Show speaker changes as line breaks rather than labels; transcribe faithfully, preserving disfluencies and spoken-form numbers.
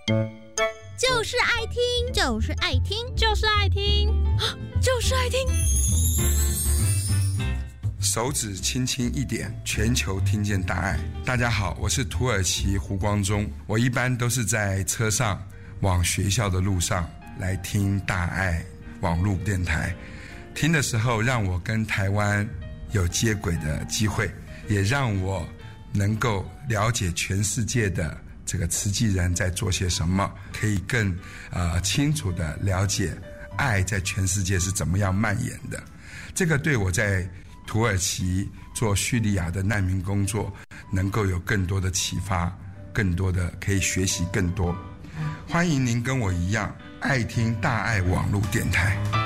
就是爱听，
就是爱听，
就是爱听，
就是爱听。
手指轻轻一点，全球听见大爱。大家好，我是土耳其胡光中。我一般都是在车上往学校的路上来听大爱网络电台，听的时候让我跟台湾有接轨的机会，也让我能够了解全世界的这个慈济人在做些什么，可以更呃清楚的了解爱在全世界是怎么样蔓延的。这个对我在土耳其做叙利亚的难民工作能够有更多的启发，更多的可以学习更多。欢迎您跟我一样爱听大爱网络电台。